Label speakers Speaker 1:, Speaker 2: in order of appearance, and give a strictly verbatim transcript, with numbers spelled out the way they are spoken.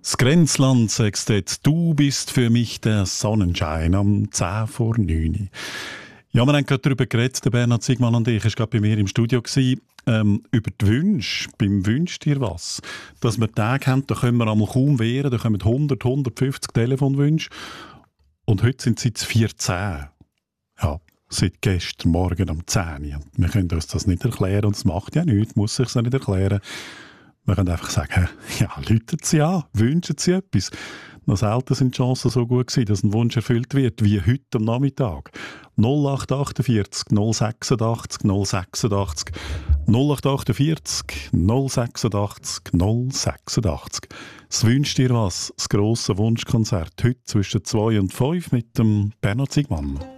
Speaker 1: Das Grenzland sagt dort, du bist für mich der Sonnenschein am zehn vor neun. Ja, wir haben gerade darüber geredet, der Bernhard Siegmann und ich, er war gerade bei mir im Studio, gewesen, ähm, über die Wünsche, beim «Wünsch dir was». Dass wir Tage haben, da können wir einmal kaum wehren, da kommen hundert, hundertfünfzig Telefonwünsche. Und heute sind sie zu vierzehn. Ja, seit gestern Morgen um zehn Uhr. Wir können uns das nicht erklären und es macht ja nichts, muss sich es nicht erklären. Wir können einfach sagen, ja, läutet sie an, wünschen sie etwas. Noch selten sind die Chancen so gut gewesen, dass ein Wunsch erfüllt wird, wie heute am Nachmittag. null acht achtundvierzig null sechsundachtzig null sechsundachtzig null acht achtundvierzig null sechsundachtzig null sechsundachtzig. Es wünscht dir was, das grosse Wunschkonzert heute zwischen zwei und fünf mit dem Bernhard Siegmann.